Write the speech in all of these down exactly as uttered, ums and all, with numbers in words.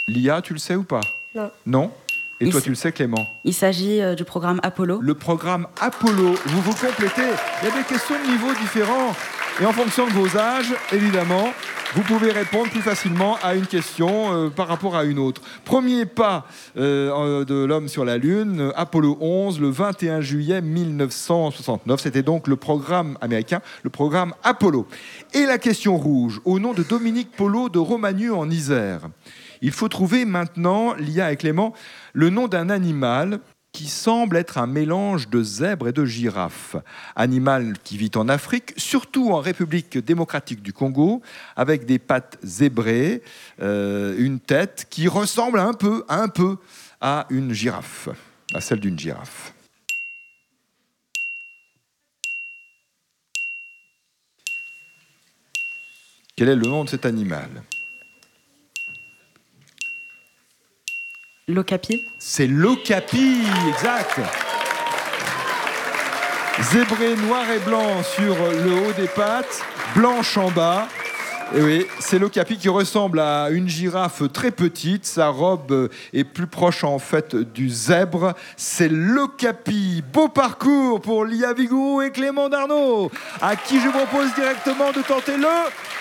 Lia, tu le sais ou pas? Non. Non? Et Il toi, s- tu le sais, Clément? Il s'agit euh, du programme Apollo. Le programme Apollo, vous vous complétez. Il y a des questions de niveaux différents. Et en fonction de vos âges, évidemment, vous pouvez répondre plus facilement à une question euh, par rapport à une autre. Premier pas euh, de l'homme sur la Lune, Apollo onze, le vingt et un juillet mille neuf cent soixante-neuf. C'était donc le programme américain, le programme Apollo. Et la question rouge, au nom de Dominique Polo de Romagneux en Isère. Il faut trouver maintenant, Lia et Clément, le nom d'un animal qui semble être un mélange de zèbre et de girafe. Animal qui vit en Afrique, surtout en République démocratique du Congo, avec des pattes zébrées, euh, une tête qui ressemble un peu, un peu à une girafe, à celle d'une girafe. Quel est le nom de cet animal ? L'ocapi. C'est l'ocapi, exact. Zébré noir et blanc sur le haut des pattes, blanche en bas. Et oui, c'est l'ocapi qui ressemble à une girafe très petite. Sa robe est plus proche en fait du zèbre. C'est l'ocapi. Beau parcours pour Lia Vigourou et Clément Darnaud, à qui je propose directement de tenter le...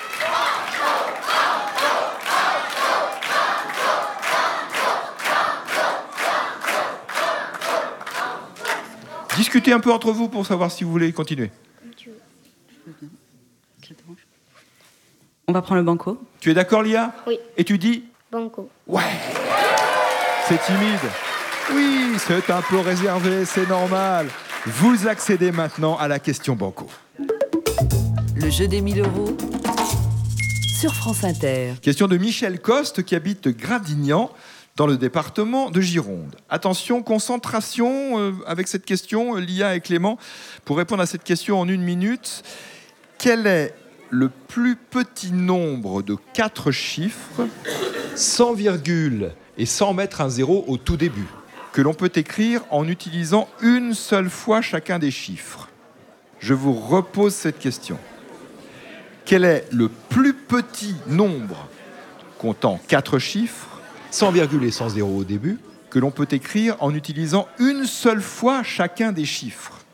Discutez un peu entre vous pour savoir si vous voulez continuer. On va prendre le banco. Tu es d'accord, Lia ? Oui. Et tu dis ? Banco. Ouais. C'est timide. Oui, c'est un peu réservé, c'est normal. Vous accédez maintenant à la question banco. Le jeu des mille euros sur France Inter. Question de Michel Coste qui habite Gradignan dans le département de Gironde. Attention, concentration euh, avec cette question, Lia et Clément. Pour répondre à cette question en une minute, quel est le plus petit nombre de quatre chiffres, sans virgule et sans mettre un zéro au tout début, que l'on peut écrire en utilisant une seule fois chacun des chiffres? Je vous repose cette question. Quel est le plus petit nombre comptant quatre chiffres, sans virgule et sans zéro au début, que l'on peut écrire en utilisant une seule fois chacun des chiffres?